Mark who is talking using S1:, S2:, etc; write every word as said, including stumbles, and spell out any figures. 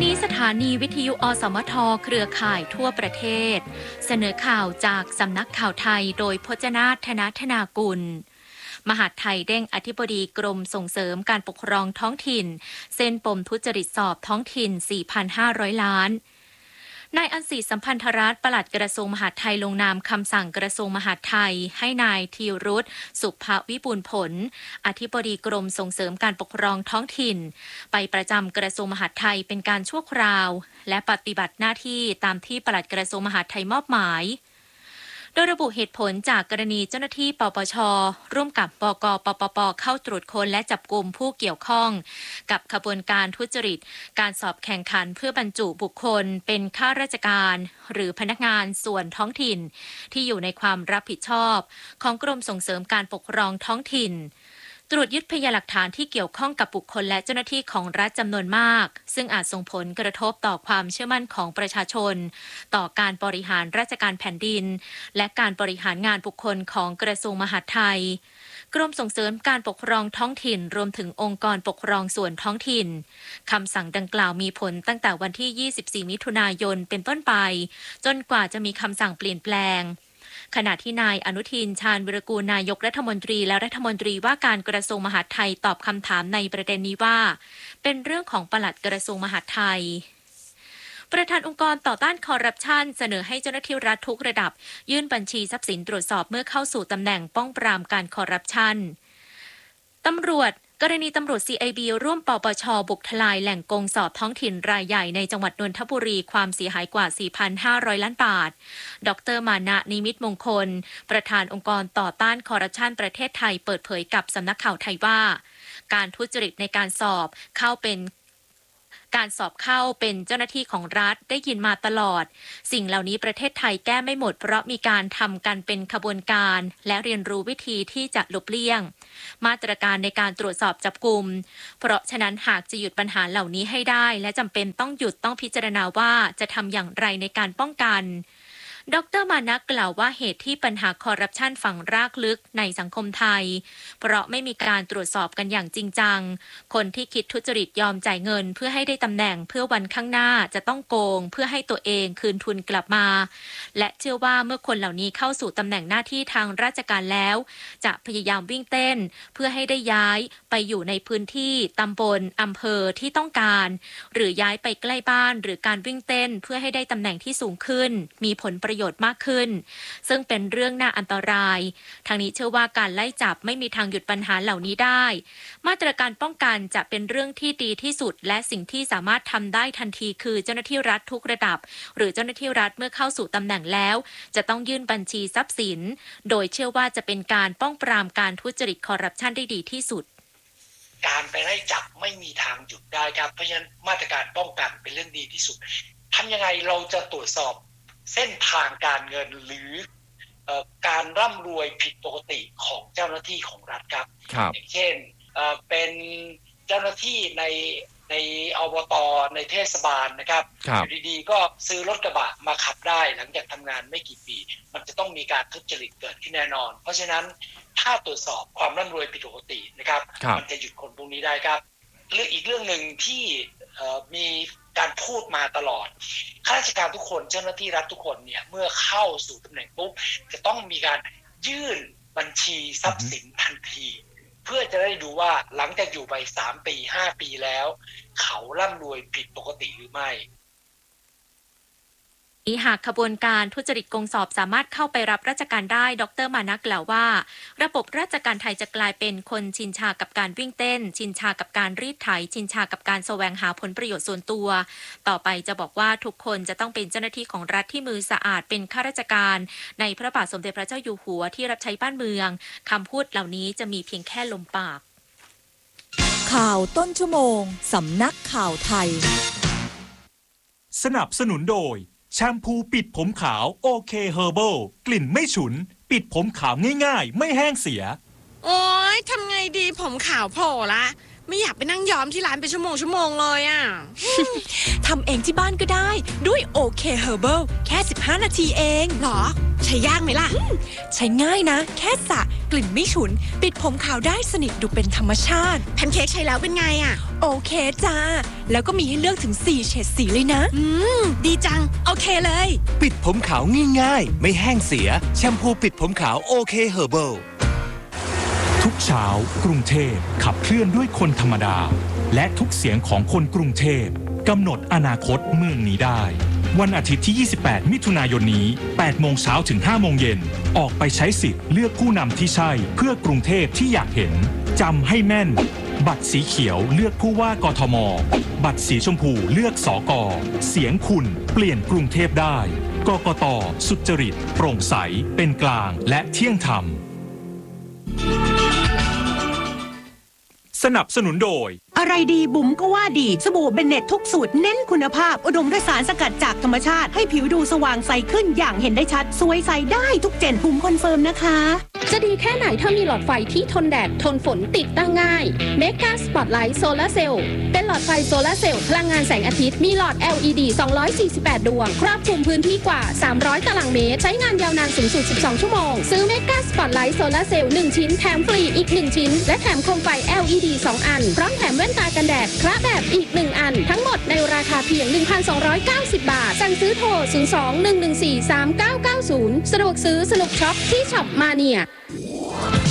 S1: นี้สถานีวิทยุอสมทเครือข่ายทั่วประเทศเสนอข่าวจากสำนักข่าวไทยโดยพจนาถ ธนธนากุลมหาดไทยเด้งอธิบดีกรมส่งเสริมการปกครองท้องถิ่นเส้นปมทุจริตสอบท้องถิ่น สี่พันห้าร้อย ล้านนายอันศรีสัมพันธรัตน์ปลัดกระทรวงมหาดไทยลงนามคำสั่งกระทรวงมหาดไทยให้นายธีรุธสุภวิบูลย์ผลอธิบดีกรมส่งเสริมการปกครองท้องถิ่นไปประจำกระทรวงมหาดไทยเป็นการชั่วคราวและปฏิบัติหน้าที่ตามที่ปลัดกระทรวงมหาดไทยมอบหมายโดยระบุเหตุผลจากกรณีเจ้าหน้าที่ปปช.ร่วมกับบก.ปปป.เข้าตรวจค้นและจับกุมผู้เกี่ยวข้องกับขบวนการทุจริตการสอบแข่งขันเพื่อบรรจุบุคคลเป็นข้าราชการหรือพนักงานส่วนท้องถิ่นที่อยู่ในความรับผิดชอบของกรมส่งเสริมการปกครองท้องถิ่นตรวจยึดพยานหลักฐานที่เกี่ยวข้องกับบุคคลและเจ้าหน้าที่ของรัฐจำนวนมากซึ่งอาจส่งผลกระทบต่อความเชื่อมั่นของประชาชนต่อการบริหารราชการแผ่นดินและการบริหารงานบุคคลของกระทรวงมหาดไทยกรมส่งเสริมการปกครองท้องถิ่นรวมถึงองค์กรปกครองส่วนท้องถิ่นคำสั่งดังกล่าวมีผลตั้งแต่วันที่ยี่สิบสี่มิถุนายนเป็นต้นไปจนกว่าจะมีคำสั่งเปลี่ยนแปลงขณะที่นายอนุทินชาญวิรากูลนายกรัฐมนตรีและรัฐมนตรีว่าการกระทรวงมหาดไทยตอบคำถามในประเด็นนี้ว่าเป็นเรื่องของปลัดกระทรวงมหาดไทยประธานองค์กรต่อต้านคอร์รัปชันเสนอให้เจ้าหน้าที่รัฐทุกระดับยื่นบัญชีทรัพย์สินตรวจสอบเมื่อเข้าสู่ตำแหน่งป้องปรามการคอร์รัปชันตำรวจกรณีตำรวจ ซี ไอ บี ร่วมปปช.บุกทลายแหล่งกงสอบท้องถิ่นรายใหญ่ในจังหวัดนนทบุรีความเสียหายกว่า สี่พันห้าร้อย ล้านบาทดร.มานะนิมิตมงคลประธานองค์กรต่อต้านคอร์รัปชันประเทศไทยเปิดเผยกับสำนักข่าวไทยว่าการทุจริตในการสอบเข้าเป็นการสอบเข้าเป็นเจ้าหน้าที่ของรัฐได้ยินมาตลอดสิ่งเหล่านี้ประเทศไทยแก้ไม่หมดเพราะมีการทำกันเป็นขบวนการและเรียนรู้วิธีที่จะหลบเลี่ยงมาตรการในการตรวจสอบจับกุมเพราะฉะนั้นหากจะหยุดปัญหาเหล่านี้ให้ได้และจำเป็นต้องหยุดต้องพิจารณาว่าจะทำอย่างไรในการป้องกันดร.มานะกล่าวว่าเหตุที่ปัญหาคอร์รัปชันฝังรากลึกในสังคมไทยเพราะไม่มีการตรวจสอบกันอย่างจริงจังคนที่คิดทุจริตยอมจ่ายเงินเพื่อให้ได้ตำแหน่งเพื่อวันข้างหน้าจะต้องโกงเพื่อให้ตัวเองคืนทุนกลับมาและเชื่อว่าเมื่อคนเหล่านี้เข้าสู่ตำแหน่งหน้าที่ทางราชการแล้วจะพยายามวิ่งเต้นเพื่อให้ได้ย้ายไปอยู่ในพื้นที่ตำบลอำเภอที่ต้องการหรือย้ายไปใกล้บ้านหรือการวิ่งเต้นเพื่อให้ได้ตำแหน่งที่สูงขึ้นมีผลประโยชน์มากขึ้นซึ่งเป็นเรื่องน่าอันตรายทางนี้เชื่อว่าการไล่จับไม่มีทางหยุดปัญหาเหล่านี้ได้มาตรการป้องกันจะเป็นเรื่องที่ดีที่สุดและสิ่งที่สามารถทำได้ทันทีคือเจ้าหน้าที่รัฐทุกระดับหรือเจ้าหน้าที่รัฐเมื่อเข้าสู่ตำแหน่งแล้วจะต้องยื่นบัญชีทรัพย์สินโดยเชื่อว่าจะเป็นการป้องปรามการทุจริตคอร์รัปชันได้ดีที่สุด
S2: การไปไล่จับไม่มีทางหยุดได้ครับเพราะฉะนั้นมาตรการป้องกันเป็นเรื่องดีที่สุดทำยังไงเราจะตรวจสอบเส้นทางการเงินหรือเอ่อการร่ำรวยผิดปกติของเจ้าหน้าที่ของรัฐครับอย่างเช่นเอ่อเป็นเจ้าหน้าที่ในในอบต.ในเทศบาลนะครับอยู่ดีๆก็ซื้อรถกระบะมาขับได้หลังจากทำงานไม่กี่ปีมันจะต้องมีการทุจริตเกิดขึ้นแน่นอนเพราะฉะนั้นถ้าตรวจสอบความร่ำรวยผิดปกตินะครับมันจะหยุดคนพวกนี้ได้ครับเรื่องอีกเรื่องหนึ่งที่มีการพูดมาตลอดข้าราชการทุกคนเจ้าหน้าที่รัฐทุกคนเนี่ยเมื่อเข้าสู่ตำแหน่งปุ๊บจะต้องมีการยื่นบัญชีทรัพย์สินทันทีเพื่อจะได้ดูว่าหลังจากอยู่ไปสามปีห้าปีแล้วเขาร่ำรวยผิดปกติหรือไม่
S1: หากขบวนการทุจริตกงสอบสามารถเข้าไปรับราชการได้ดร.มานะกล่าวว่าระบบราชการไทยจะกลายเป็นคนชินชากับการวิ่งเต้นชินชากับการรีดไถชินชากับการแสวงหาผลประโยชน์ส่วนตัวต่อไปจะบอกว่าทุกคนจะต้องเป็นเจ้าหน้าที่ของรัฐที่มือสะอาดเป็นข้าราชการในพระบาทสมเด็จพระเจ้าอยู่หัวที่รับใช้บ้านเมืองคำพูดเหล่านี้จะมีเพียงแค่ลมปาก
S3: ข่าวต้นชั่วโมงสำนักข่าวไทย
S4: สนับสนุนโดยแชมพูปิดผมขาวโอเคเฮอร์เบิลกลิ่นไม่ฉุนปิดผมขาวง่ายๆไม่แห้งเสีย
S5: โอ๊ยทำไงดีผมขาวโผล่ละไม่อยากไปนั่งย้อมที่ร้านเป็นชั่วโมงชั่วโมงเลยอ่ะ
S3: ทำเองที่บ้านก็ได้ด้วยโอเคเฮอร์เบิลแค่สิบห้านาทีเอง
S5: หรอใช้ยากไหมล่ะ
S3: ใช้ง่ายนะ แค่สระกลิ่นไม่ฉุน ปิดผมขาวได้สนิทดูเป็นธรรมชาติ
S5: แพนเค้กใช้แล้วเป็นไงอ่ะ
S3: โอเคจ้า แล้วก็มีให้เลือกถึงสี่เฉดสีเลยนะ
S5: อืม ดีจัง โอเคเลย
S6: ปิดผมขาวง่ายๆ ไม่แห้งเสีย แชมพูปิดผมขาวโอเคเฮอร์เบิล
S4: ทุกเช้ากรุงเทพขับเคลื่อนด้วยคนธรรมดา และทุกเสียงของคนกรุงเทพกำหนดอนาคตเมืองนี้ได้ วันอาทิตย์ที่ ยี่สิบแปด มิถุนายนนี้ แปดโมงเช้าถึง ห้าโมงเย็น ออกไปใช้สิทธิ์เลือกผู้นำที่ใช่เพื่อกรุงเทพที่อยากเห็น จำให้แม่น บัตรสีเขียวเลือกผู้ว่ากทม บัตรสีชมพูเลือกสกเสียงคุณเปลี่ยนกรุงเทพได้ กกต.สุจริต โปร่งใส เป็นกลาง และเที่ยงธรรม สนับสนุนโดย
S7: อะไรดีบุ๋มก็ว่าดีสบู่เบนเน็ตทุกสูตรเน้นคุณภาพอุดมด้วยสารสกัดจากธรรมชาติให้ผิวดูสว่างใสขึ้นอย่างเห็นได้ชัด สวยใสได้ทุกเจนบุ๋มคอนเฟิร์มนะคะ
S8: จะดีแค่ไหนถ้ามีหลอดไฟที่ทนแดดทนฝนติดตั้งง่าย Mega Spotlight Solar Cell เป็นหลอดไฟโซลาร์เซลล์พลังงานแสงอาทิตย์มีหลอด แอล อี ดี สองร้อยสี่สิบแปด ดวงครอบคลุมพื้นที่กว่าสามร้อยตารางเมตรใช้งานยาวนานสูงสุดสิบสองชั่วโมงซื้อ Mega Spotlight Solar Cell หนึ่งชิ้นแถมฟรีอีกหนึ่งชิ้นและแถมโคมไฟ แอล อี ดี สอง อันพร้อมแถมแว่นตากันแดดคละแบบอีกหนึ่งอันทั้งหมดในราคาเพียง หนึ่งพันสองร้อยเก้าสิบ บาทสั่งซื้อโทรศูนย์ สอง หนึ่ง หนึ่ง สี่ สาม เก้า เก้า ศูนย์สะดวกซื้อสนุกช็อปที่ช็อปมาเนีย